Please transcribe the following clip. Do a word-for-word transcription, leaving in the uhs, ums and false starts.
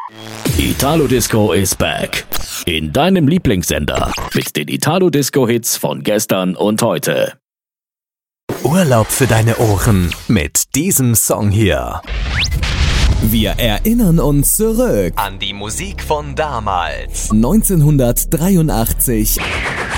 Italo Disco is back. In deinem Lieblingssender. Mit den Italo Disco Hits von gestern und heute. Urlaub für deine Ohren mit diesem Song hier. Wir erinnern uns zurück an die Musik von damals. neunzehnhundertdreiundachtzig